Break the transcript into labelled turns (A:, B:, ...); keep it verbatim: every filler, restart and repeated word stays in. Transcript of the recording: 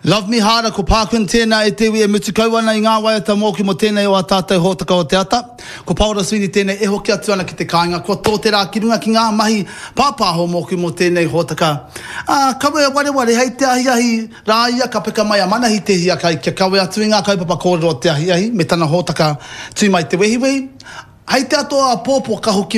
A: Love me harder ko pākun tēnā e te wi e mutu kauana I ngā waiata mō ki mo tēnei o a tātou hōtaka o te ata. Ko Paula Swini tēnei e hoki atu ana ki te kāinga. Ko tō te rā ki runga ki ngā mahi pāpāho mō ki mo tēnei hōtaka. Ah, kawe e ware ware hei te ahi ahi rā ia ka peka mai a mana hi te hia kai kia kawe atu I ngā kaupapa kōrero te ahi ahi me tana hōtaka tū mai te wehi wehi. Hei te atoa a pōpō ka hoki